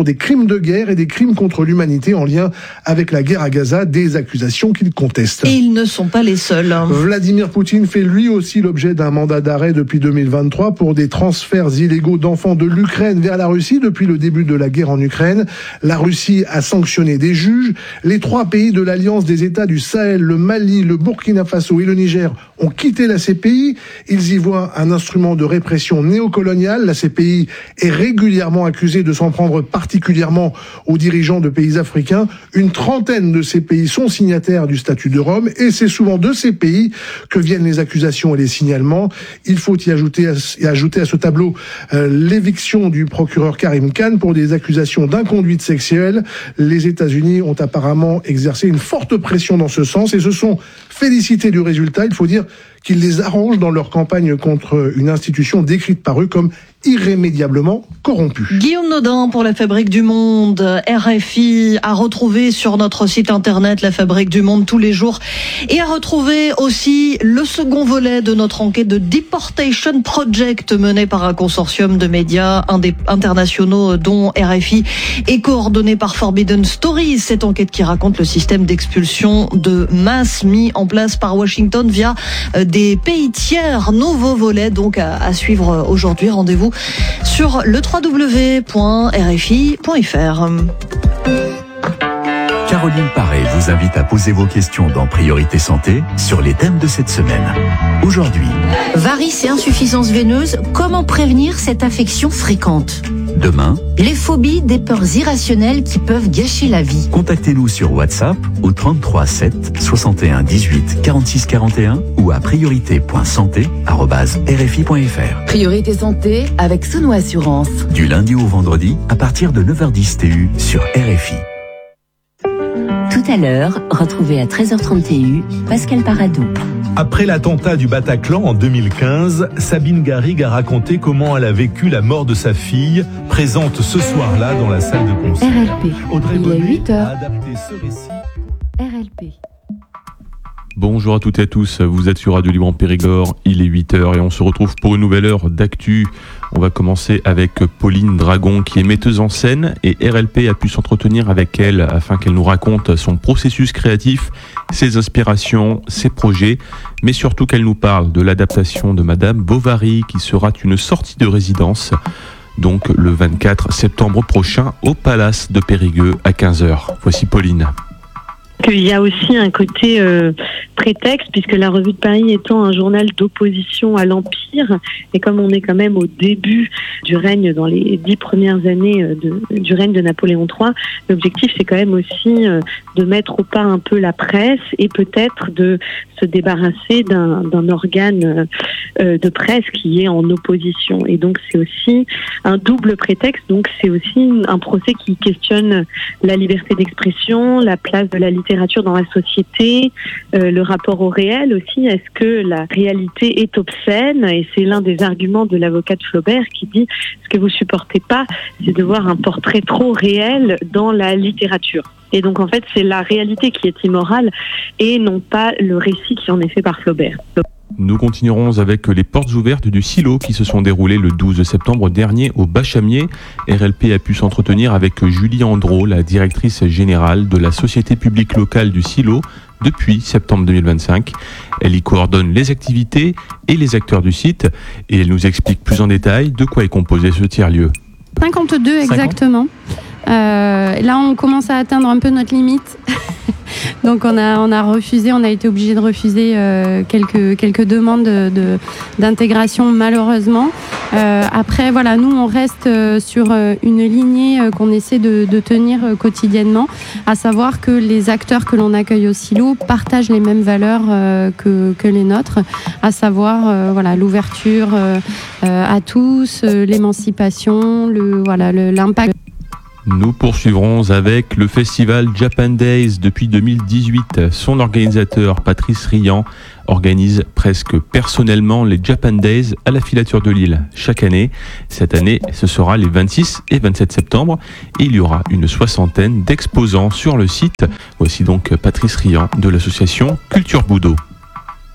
des crimes de guerre et des crimes contre l'humanité en lien avec la guerre à Gaza, des accusations qu'il conteste. Et ils ne sont pas les seuls. Vladimir Poutine fait lui aussi l'objet d'un mandat d'arrêt depuis 2023 pour des transferts illégaux d'enfants de l'Ukraine vers la Russie depuis le début de la guerre en Ukraine. La Russie a sanctionné des juges. Les 3 pays de l'Alliance des États du Sahel, le Mali, le Burkina Faso et le Niger ont quitté la CPI. Ils y voient un instrument de répression néocoloniale. La CPI est régulièrement accusée de s'en prendre particulièrement aux dirigeants de pays africains. Une trentaine de ces pays sont signataires du statut de Rome et c'est souvent de ces pays que viennent les accusations et les signalements. Il faut y ajouter à ce tableau l'éviction du procureur Karim Khan pour des accusations d'inconduite sexuelle. Les États-Unis ont apparemment exercé une forte pression dans ce sens et se sont félicités du résultat. Il faut dire qu'ils les arrangent dans leur campagne contre une institution décrite par eux comme irrémédiablement corrompue. Guillaume Nodin pour La Fabrique du Monde. RFI à retrouver sur notre site internet La Fabrique du Monde tous les jours et à retrouver aussi le second volet de notre enquête de Deportation Project menée par un consortium de médias internationaux dont RFI est coordonné par Forbidden Stories. Cette enquête qui raconte le système d'expulsion de masse mis en place par Washington via des pays tiers. Nouveau volet donc à suivre aujourd'hui. Rendez-vous sur le www.rfi.fr. Caroline Paré vous invite à poser vos questions dans Priorité Santé sur les thèmes de cette semaine. Aujourd'hui, varices et insuffisance veineuse, comment prévenir cette infection fréquente ? Demain, les phobies, des peurs irrationnelles qui peuvent gâcher la vie. Contactez-nous sur WhatsApp au 33 7 61 18 46 41 ou à priorité.santé@rfi.fr. Priorité Santé avec Sono Assurance. Du lundi au vendredi à partir de 9h10 TU sur RFI. Tout à l'heure, retrouvez à 13h30 TU Pascal Paradou. Après l'attentat du Bataclan en 2015, Sabine Garrigue a raconté comment elle a vécu la mort de sa fille, présente ce soir-là dans la salle de concert. RLP. Audrey Il est Bonnet 8 heures. a adapté ce récit. RLP. Bonjour à toutes et à tous, vous êtes sur Radio Libre en Périgord, il est 8h et on se retrouve pour une nouvelle heure d'actu. On va commencer avec Pauline Dragon qui est metteuse en scène et RLP a pu s'entretenir avec elle afin qu'elle nous raconte son processus créatif, ses inspirations, ses projets, mais surtout qu'elle nous parle de l'adaptation de Madame Bovary qui sera une sortie de résidence, donc le 24 septembre prochain au Palace de Périgueux à 15h. Voici Pauline. Il y a aussi un côté prétexte, puisque la Revue de Paris étant un journal d'opposition à l'Empire, et comme on est quand même au début du règne, dans les 10 premières années du règne de Napoléon III, l'objectif c'est quand même aussi de mettre au pas un peu la presse et peut-être de se débarrasser d'un organe de presse qui est en opposition. Et donc c'est aussi un double prétexte, donc c'est aussi un procès qui questionne la liberté d'expression, la place de la littérature dans la société, le rapport au réel aussi. Est-ce que la réalité est obscène ? Et c'est l'un des arguments de l'avocat de Flaubert qui dit ce que vous supportez pas, c'est de voir un portrait trop réel dans la littérature. Et donc en fait c'est la réalité qui est immorale et non pas le récit qui en est fait par Flaubert. Nous continuerons avec les portes ouvertes du Silo qui se sont déroulées le 12 septembre dernier au Bachamier. RLP a pu s'entretenir avec Julie Andro, la directrice générale de la Société publique locale du Silo depuis septembre 2025. Elle y coordonne les activités et les acteurs du site et elle nous explique plus en détail de quoi est composé ce tiers-lieu. 52 exactement. Là, on commence à atteindre un peu notre limite. Donc on a refusé, on a été obligé de refuser quelques demandes d'intégration malheureusement. Après voilà, nous on reste sur une lignée qu'on essaie de tenir quotidiennement, à savoir que les acteurs que l'on accueille au Silo partagent les mêmes valeurs que les nôtres, à savoir voilà, l'ouverture à tous, l'émancipation, l'impact. Nous poursuivrons avec le festival Japan Days depuis 2018. Son organisateur, Patrice Riant, organise presque personnellement les Japan Days à la filature de Lille chaque année. Cette année, ce sera les 26 et 27 septembre et il y aura une 60aine d'exposants sur le site. Voici donc Patrice Riant de l'association Culture Boudot.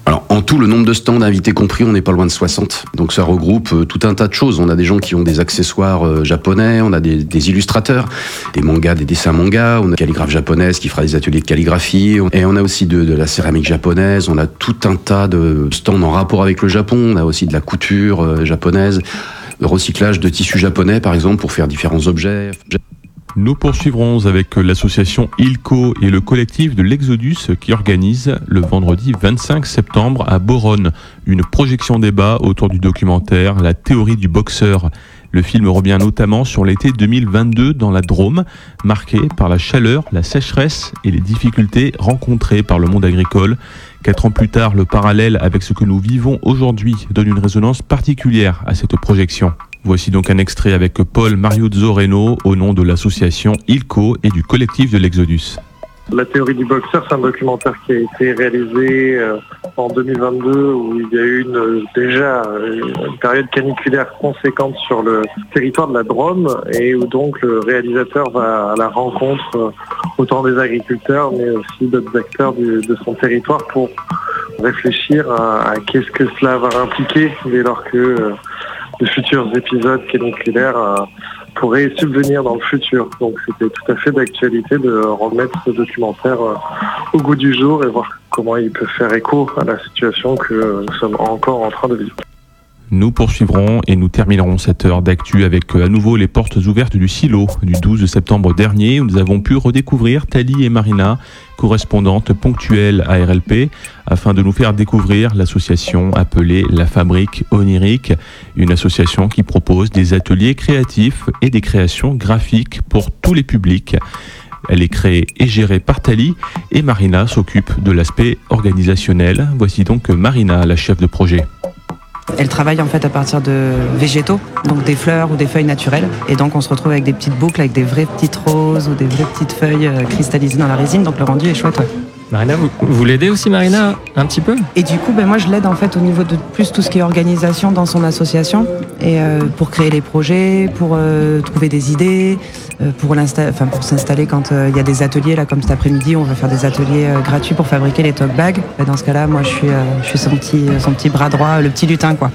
Alors, en tout, le nombre de stands invités compris, on n'est pas loin de 60. Donc ça regroupe tout un tas de choses. On a des gens qui ont des accessoires japonais, on a des illustrateurs, des mangas, des dessins mangas, on a une calligraphe japonaise qui fera des ateliers de calligraphie, et on a aussi de la céramique japonaise, on a tout un tas de stands en rapport avec le Japon, on a aussi de la couture japonaise, le recyclage de tissus japonais par exemple pour faire différents objets. Nous poursuivrons avec l'association ILCO et le collectif de l'Exodus qui organise le vendredi 25 septembre à Beauronne une projection débat autour du documentaire La théorie du boxeur. Le film revient notamment sur l'été 2022 dans la Drôme, marqué par la chaleur, la sécheresse et les difficultés rencontrées par le monde agricole. 4 ans plus tard, le parallèle avec ce que nous vivons aujourd'hui donne une résonance particulière à cette projection. Voici donc un extrait avec Paul Mariuzzo Reno au nom de l'association ILCO et du collectif de l'Exodus. La théorie du boxeur, c'est un documentaire qui a été réalisé en 2022 où il y a eu déjà une période caniculaire conséquente sur le territoire de la Drôme et où donc le réalisateur va à la rencontre autant des agriculteurs mais aussi d'autres acteurs de son territoire pour réfléchir à qu'est-ce que cela va impliquer dès lors que de futurs épisodes caniculaires pourraient subvenir dans le futur. Donc c'était tout à fait d'actualité de remettre ce documentaire au goût du jour et voir comment il peut faire écho à la situation que nous sommes encore en train de vivre. Nous poursuivrons et nous terminerons cette heure d'actu avec à nouveau les portes ouvertes du silo du 12 septembre dernier où nous avons pu redécouvrir Thalie et Marina, correspondantes ponctuelles à RLP, afin de nous faire découvrir l'association appelée La Fabrique Onirique, une association qui propose des ateliers créatifs et des créations graphiques pour tous les publics. Elle est créée et gérée par Thalie et Marina s'occupe de l'aspect organisationnel. Voici donc Marina, la chef de projet. Elle travaille en fait à partir de végétaux, donc des fleurs ou des feuilles naturelles. Et donc on se retrouve avec des petites boucles, avec des vraies petites roses ou des vraies petites feuilles cristallisées dans la résine. Donc le rendu est chouette, ouais. Marina, vous l'aidez aussi, Marina, un petit peu? Et du coup, moi je l'aide en fait au niveau de plus tout ce qui est organisation dans son association et pour créer les projets, pour trouver des idées, pour s'installer quand il y a des ateliers là comme cet après-midi, on va faire des ateliers gratuits pour fabriquer les tote bags. Et dans ce cas-là, moi je suis son petit bras droit, le petit lutin quoi.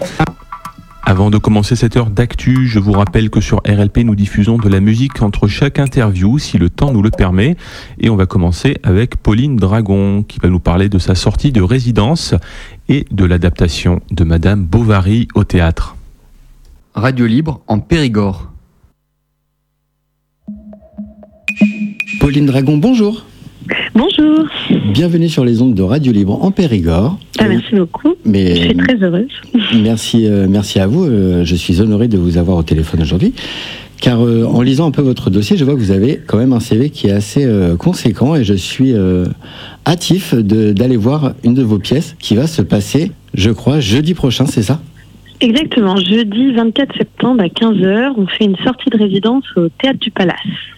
Avant de commencer cette heure d'actu, je vous rappelle que sur RLP, nous diffusons de la musique entre chaque interview, si le temps nous le permet. Et on va commencer avec Pauline Dragon, qui va nous parler de sa sortie de résidence et de l'adaptation de Madame Bovary au théâtre. Radio Libre en Périgord. Pauline Dragon, bonjour. Bonjour. Bienvenue sur les ondes de Radio Libre en Périgord. Merci beaucoup. Je suis très heureuse. Merci à vous. Je suis honoré de vous avoir au téléphone aujourd'hui. Car en lisant un peu votre dossier, je vois que vous avez quand même un CV qui est assez conséquent et je suis hâtif d'aller voir une de vos pièces qui va se passer, je crois, jeudi prochain, c'est ça ? Exactement. Jeudi 24 septembre à 15h, on fait une sortie de résidence au Théâtre du Palace.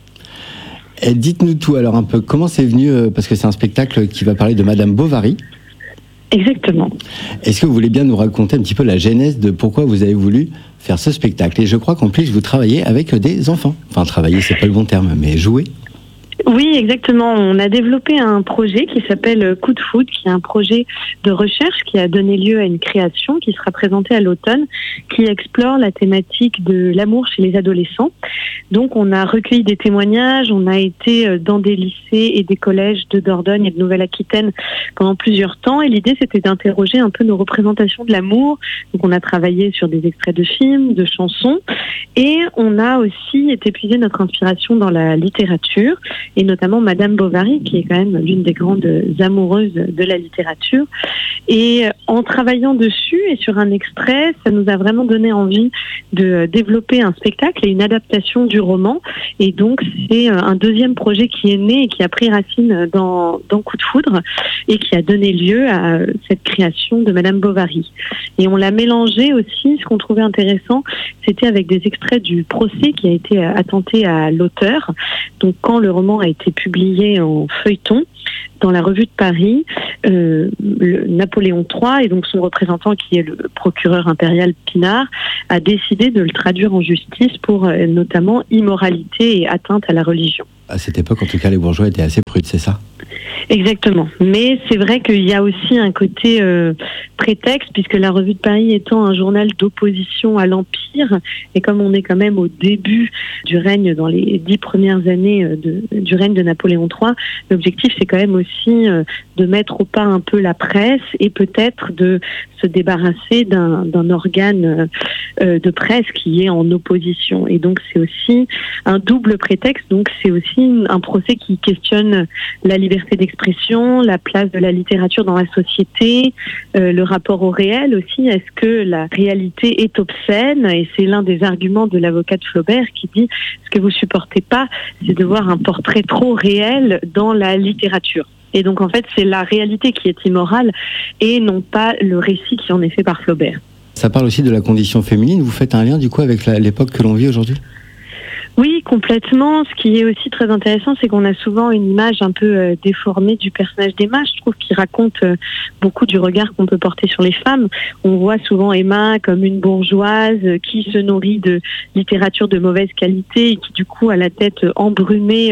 Et dites-nous tout alors un peu, comment c'est venu, parce que c'est un spectacle qui va parler de Madame Bovary. Exactement. Est-ce que vous voulez bien nous raconter un petit peu la genèse de pourquoi vous avez voulu faire ce spectacle ? Et je crois qu'en plus vous travaillez avec des enfants. Enfin travailler c'est pas le bon terme, mais jouer. Oui, exactement. On a développé un projet qui s'appelle Coup de foot, qui est un projet de recherche qui a donné lieu à une création qui sera présentée à l'automne, qui explore la thématique de l'amour chez les adolescents. Donc, on a recueilli des témoignages, on a été dans des lycées et des collèges de Dordogne et de Nouvelle-Aquitaine pendant plusieurs temps. Et l'idée, c'était d'interroger un peu nos représentations de l'amour. Donc, on a travaillé sur des extraits de films, de chansons. Et on a aussi été puiser notre inspiration dans la littérature, et notamment Madame Bovary, qui est quand même l'une des grandes amoureuses de la littérature. Et en travaillant dessus et sur un extrait, ça nous a vraiment donné envie de développer un spectacle et une adaptation du roman. Et donc, c'est un deuxième projet qui est né et qui a pris racine dans Coup de foudre et qui a donné lieu à cette création de Madame Bovary. Et on l'a mélangé aussi, ce qu'on trouvait intéressant, c'était avec des extraits du procès qui a été attenté à l'auteur. Donc, quand le roman a été publié en feuilleton dans la Revue de Paris, Napoléon III et donc son représentant qui est le procureur impérial Pinard a décidé de le traduire en justice pour notamment immoralité et atteinte à la religion. À cette époque, en tout cas, les bourgeois étaient assez prudes, c'est ça ? Exactement. Mais c'est vrai qu'il y a aussi un côté prétexte, puisque la Revue de Paris étant un journal d'opposition à l'Empire, et comme on est quand même au début du règne, dans les 10 premières années du règne de Napoléon III, l'objectif c'est quand même aussi de mettre au pas un peu la presse et peut-être de se débarrasser d'un organe de presse qui est en opposition. Et donc c'est aussi un double prétexte, donc c'est aussi un procès qui questionne la liberté d'expression, la place de la littérature dans la société, le rapport au réel aussi. Est-ce que la réalité est obscène? Et c'est l'un des arguments de l'avocat de Flaubert qui dit ce que vous supportez pas, c'est de voir un portrait trop réel dans la littérature. Et donc en fait c'est la réalité qui est immorale et non pas le récit qui en est fait par Flaubert. Ça parle aussi de la condition féminine. Vous faites un lien du coup avec l'époque que l'on vit aujourd'hui ? Oui, complètement. Ce qui est aussi très intéressant, c'est qu'on a souvent une image un peu déformée du personnage d'Emma. Je trouve qu'il raconte beaucoup du regard qu'on peut porter sur les femmes. On voit souvent Emma comme une bourgeoise qui se nourrit de littérature de mauvaise qualité et qui du coup a la tête embrumée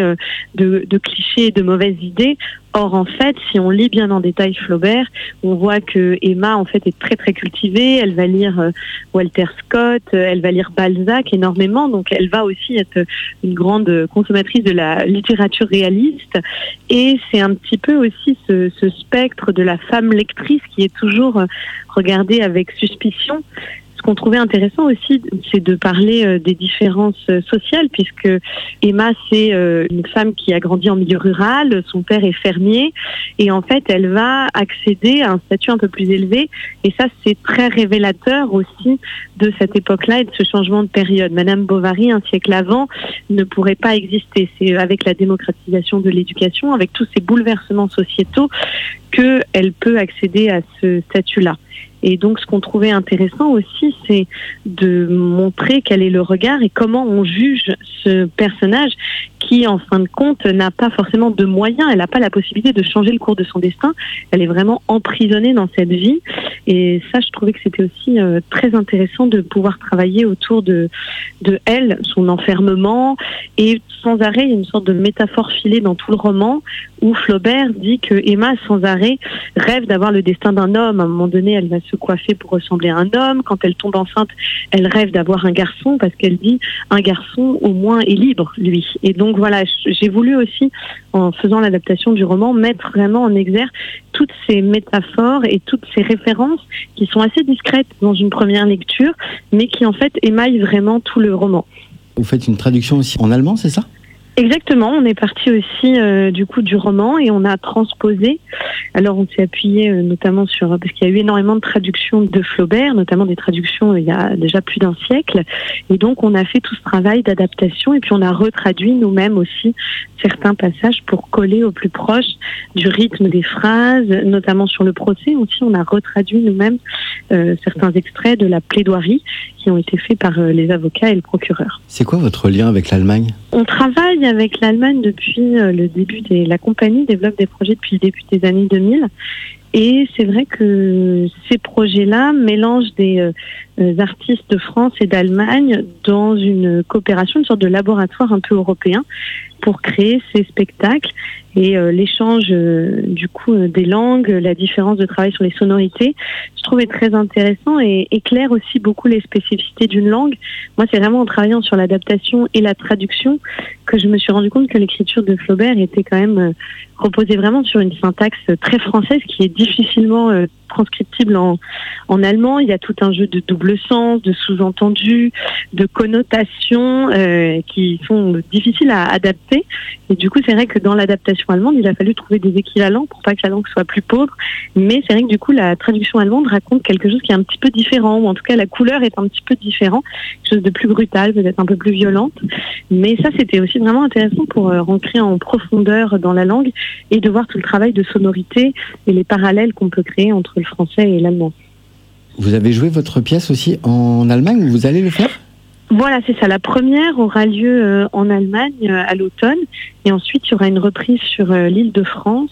de clichés et de mauvaises idées. Or, en fait, si on lit bien en détail Flaubert, on voit que Emma, en fait, est très, très cultivée. Elle va lire Walter Scott, elle va lire Balzac énormément. Donc, elle va aussi être une grande consommatrice de la littérature réaliste. Et c'est un petit peu aussi ce spectre de la femme lectrice qui est toujours regardée avec suspicion. Ce qu'on trouvait intéressant aussi, c'est de parler des différences sociales, puisque Emma, c'est une femme qui a grandi en milieu rural, son père est fermier, et en fait, elle va accéder à un statut un peu plus élevé, et ça, c'est très révélateur aussi de cette époque-là et de ce changement de période. Madame Bovary, un siècle avant, ne pourrait pas exister. C'est avec la démocratisation de l'éducation, avec tous ces bouleversements sociétaux, qu'elle peut accéder à ce statut-là. Et donc, ce qu'on trouvait intéressant aussi, c'est de montrer quel est le regard et comment on juge ce personnage qui, en fin de compte, n'a pas forcément de moyens. Elle n'a pas la possibilité de changer le cours de son destin. Elle est vraiment emprisonnée dans cette vie. Et ça, je trouvais que c'était aussi très intéressant de pouvoir travailler autour de elle, son enfermement. Et sans arrêt, il y a une sorte de métaphore filée dans tout le roman où Flaubert dit que Emma, sans arrêt, rêve d'avoir le destin d'un homme. À un moment donné, elle va se coiffer pour ressembler à un homme. Quand elle tombe enceinte, elle rêve d'avoir un garçon parce qu'elle dit un garçon au moins est libre, lui. Et donc voilà, j'ai voulu aussi, en faisant l'adaptation du roman, mettre vraiment en exergue toutes ces métaphores et toutes ces références qui sont assez discrètes dans une première lecture, mais qui en fait émaillent vraiment tout le roman. Vous faites une traduction aussi en allemand, c'est ça ? Exactement, on est parti aussi du coup du roman et on a transposé. Alors on s'est appuyé notamment sur, parce qu'il y a eu énormément de traductions de Flaubert, notamment des traductions il y a déjà plus d'un siècle, et donc on a fait tout ce travail d'adaptation et puis on a retraduit nous-mêmes aussi certains passages pour coller au plus proche du rythme des phrases, notamment sur le procès aussi. On a retraduit nous-mêmes certains extraits de la plaidoirie qui ont été faits par les avocats et le procureur. C'est quoi votre lien avec l'Allemagne ? On travaille avec l'Allemagne depuis le début la compagnie développe des projets depuis le début des années 2000. Et c'est vrai que ces projets-là mélangent des artistes de France et d'Allemagne dans une coopération, une sorte de laboratoire un peu européen pour créer ces spectacles. Et l'échange du coup des langues, la différence de travail sur les sonorités, je trouve est très intéressant et éclaire aussi beaucoup les spécificités d'une langue. Moi, c'est vraiment en travaillant sur l'adaptation et la traduction que je me suis rendu compte que l'écriture de Flaubert était quand même reposée vraiment sur une syntaxe très française qui est difficilement transcriptible en allemand. Il y a tout un jeu de double sens, de sous-entendus, de connotations qui sont difficiles à adapter. Et du coup, c'est vrai que dans l'adaptation allemande, il a fallu trouver des équivalents pour pas que la langue soit plus pauvre. Mais c'est vrai que du coup, la traduction allemande raconte quelque chose qui est un petit peu différent, ou en tout cas, la couleur est un petit peu différente, quelque chose de plus brutal, peut-être un peu plus violente. Mais ça, c'était aussi vraiment intéressant pour rentrer en profondeur dans la langue et de voir tout le travail de sonorité et les parallèles qu'on peut créer entre le français et l'allemand. Vous avez joué votre pièce aussi en Allemagne, vous allez le faire ? Voilà, c'est ça. La première aura lieu en Allemagne à l'automne et ensuite il y aura une reprise sur l'Île-de-France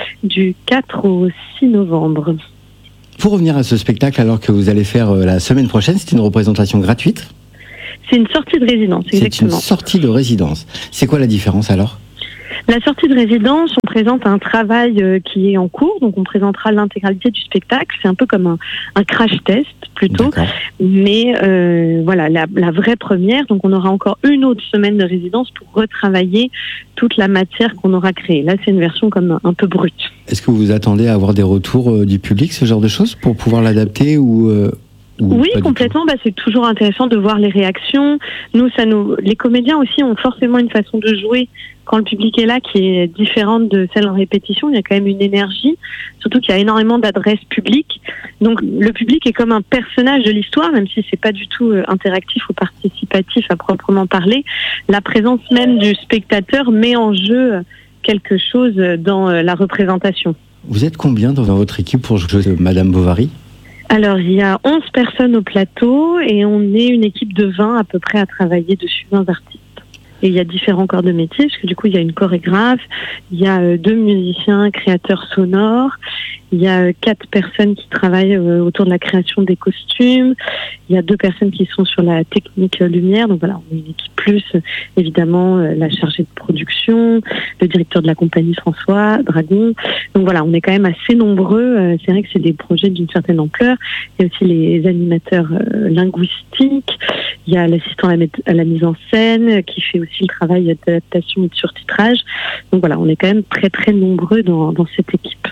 du 4 au 6 novembre. Pour revenir à ce spectacle, alors que vous allez faire la semaine prochaine, c'est une représentation gratuite ? C'est une sortie de résidence, exactement. C'est une sortie de résidence. C'est quoi la différence alors ? La sortie de résidence, on présente un travail qui est en cours, donc on présentera l'intégralité du spectacle. C'est un peu comme un crash test plutôt, mais voilà la vraie première. Donc on aura encore une autre semaine de résidence pour retravailler toute la matière qu'on aura créée. Là, c'est une version comme un peu brute. Est-ce que vous attendez à avoir des retours du public, ce genre de choses, pour pouvoir l'adapter ou oui, complètement. C'est toujours intéressant de voir les réactions. Les comédiens aussi ont forcément une façon de jouer quand le public est là qui est différente de celle en répétition. Il y a quand même une énergie, surtout qu'il y a énormément d'adresses publiques. Donc le public est comme un personnage de l'histoire, même si c'est pas du tout interactif ou participatif à proprement parler. La présence même du spectateur met en jeu quelque chose dans la représentation. Vous êtes combien dans votre équipe pour jouer Madame Bovary ? Alors, il y a 11 personnes au plateau et on est une équipe de 20 à peu près à travailler dessus, 20 artistes. Et il y a différents corps de métier, parce que du coup, il y a une chorégraphe, il y a 2 musiciens, créateurs sonores, il y a 4 personnes qui travaillent autour de la création des costumes, il y a 2 personnes qui sont sur la technique lumière, donc voilà, on est une équipe plus, évidemment, la chargée de production, le directeur de la compagnie François Dragon. Donc voilà, on est quand même assez nombreux, c'est vrai que c'est des projets d'une certaine ampleur. Il y a aussi les animateurs linguistiques, il y a l'assistant à la mise en scène qui fait aussi le travail d'adaptation et de surtitrage. Donc voilà, on est quand même très très nombreux dans cette équipe.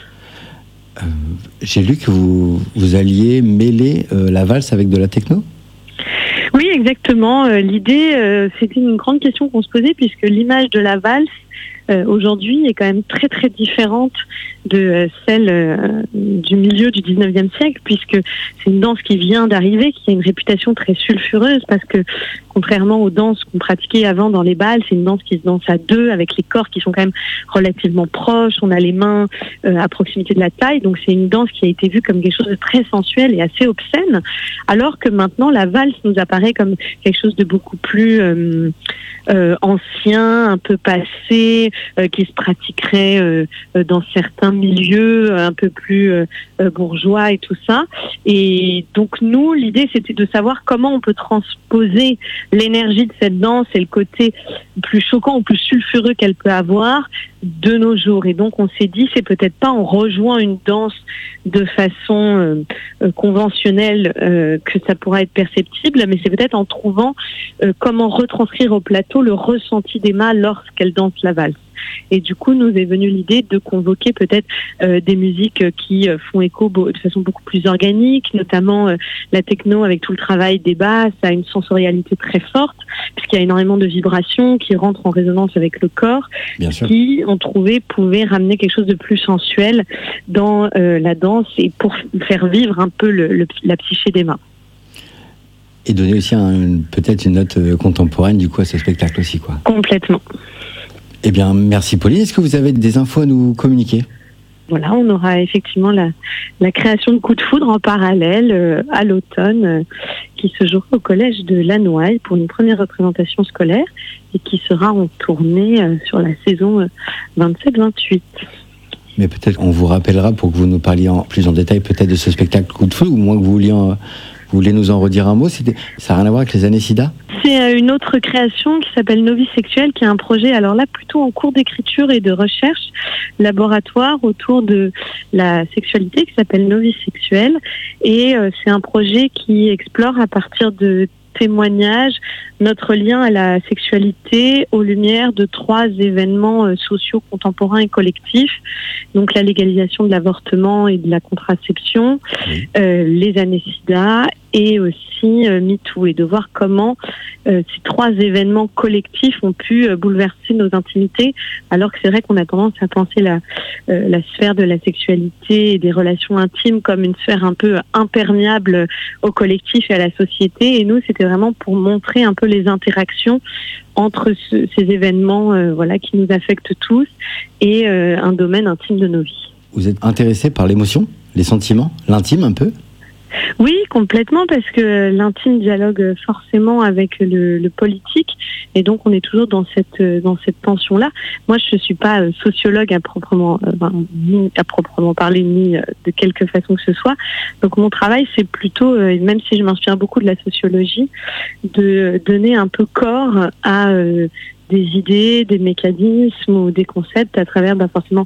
J'ai lu que vous alliez mêler la valse avec de la techno ? Oui, exactement. L'idée, c'était une grande question qu'on se posait puisque l'image de la valse aujourd'hui est quand même très très différente de celle du milieu du 19e siècle, puisque c'est une danse qui vient d'arriver, qui a une réputation très sulfureuse, parce que contrairement aux danses qu'on pratiquait avant dans les bals, c'est une danse qui se danse à 2, avec les corps qui sont quand même relativement proches, on a les mains à proximité de la taille, donc c'est une danse qui a été vue comme quelque chose de très sensuel et assez obscène, alors que maintenant la valse nous apparaît comme quelque chose de beaucoup plus ancien, un peu passé, qui se pratiquerait dans certains milieux un peu plus bourgeois et tout ça. Et donc nous, l'idée c'était de savoir comment on peut transposer l'énergie de cette danse et le côté plus choquant ou plus sulfureux qu'elle peut avoir de nos jours. Et donc on s'est dit, c'est peut-être pas en rejoignant une danse de façon conventionnelle que ça pourra être perceptible, mais c'est peut-être en trouvant comment retranscrire au plateau le ressenti d'Emma lorsqu'elle danse la valse. Et du coup, nous est venue l'idée de convoquer peut-être des musiques qui font écho de façon beaucoup plus organique, notamment la techno avec tout le travail des basses, a une sensorialité très forte, puisqu'il y a énormément de vibrations qui rentrent en résonance avec le corps, qui, on trouvait, pouvaient ramener quelque chose de plus sensuel dans la danse et pour faire vivre un peu la psyché d'Emma. Et donner aussi peut-être une note contemporaine du coup à ce spectacle aussi, quoi. Complètement. Eh bien, merci Pauline. Est-ce que vous avez des infos à nous communiquer ? Voilà, on aura effectivement la création de Coup de foudre en parallèle à l'automne qui se jouera au collège de Lannoy pour une première représentation scolaire et qui sera en tournée sur la saison 27-28. Mais peut-être qu'on vous rappellera pour que vous nous parliez plus en détail peut-être de ce spectacle Coup de foudre, ou moins que vous voulez nous en redire un mot. Ça n'a rien à voir avec les années SIDA ? C'est une autre création qui s'appelle Novice Sexuel, qui est un projet, alors là, plutôt en cours d'écriture et de recherche laboratoire autour de la sexualité, qui s'appelle Novice Sexuel. Et c'est un projet qui explore à partir de témoignages notre lien à la sexualité aux lumières de 3 événements sociaux contemporains et collectifs. Donc la légalisation de l'avortement et de la contraception, les années SIDA et aussi MeToo, et de voir comment ces 3 événements collectifs ont pu bouleverser nos intimités, alors que c'est vrai qu'on a tendance à penser la sphère de la sexualité et des relations intimes comme une sphère un peu imperméable au collectif et à la société. Et nous, c'était vraiment pour montrer un peu les interactions entre ces événements qui nous affectent tous et un domaine intime de nos vies. Vous êtes intéressé par l'émotion, les sentiments, l'intime un peu ? Oui, complètement, parce que l'intime dialogue forcément avec le politique, et donc on est toujours dans cette tension-là. Moi, je suis pas sociologue à proprement parler, ni de quelque façon que ce soit. Donc mon travail, c'est plutôt, même si je m'inspire beaucoup de la sociologie, de donner un peu corps à des idées, des mécanismes ou des concepts à travers forcément